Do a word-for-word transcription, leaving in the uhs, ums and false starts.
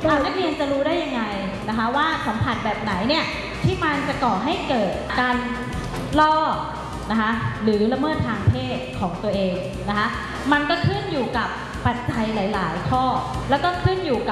อ่านักเรียนจะรู้ได้ยังไงนะคะว่าสัมผัสแบบไหนเนี่ยที่มันจะก่อให้เกิดการล่อนะคะหรือละเมิดทางเพศของตัวเองนะคะมันก็ขึ้นอยู่กับปัจจัยหลายๆข้อแล้วก็ขึ้นอยู่กับ